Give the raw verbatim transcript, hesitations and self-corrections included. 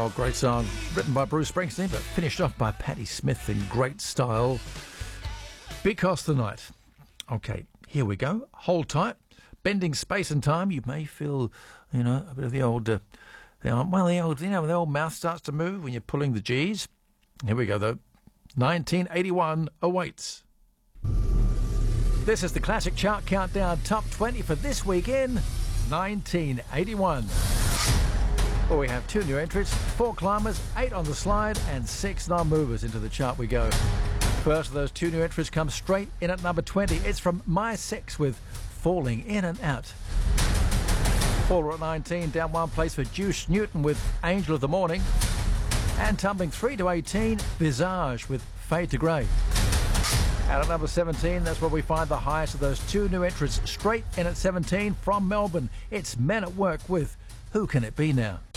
Oh, great song. Written by Bruce Springsteen, but finished off by Patti Smith in great style. Because the Night. Okay, here we go. Hold tight. Bending space and time. You may feel, you know, a bit of the old, uh, the old well, the old, you know, the old mouth starts to move when you're pulling the G's. Here we go, though. nineteen eighty-one awaits. This is the Classic Chart Countdown Top twenty for this week in nineteen eighty-one. Well, we have two new entries, four climbers, eight on the slide, and six non-movers. Into the chart we go. First of those two new entries comes straight in at number twenty. It's from My Sex with Falling In and Out. Four at nineteen, down one place for Juice Newton with Angel of the Morning. And tumbling three to eighteen, Visage with Fade to Grey. And at number seventeen, that's where we find the highest of those two new entries. Straight in at seventeen from Melbourne, it's Men at Work with Who Can It Be Now?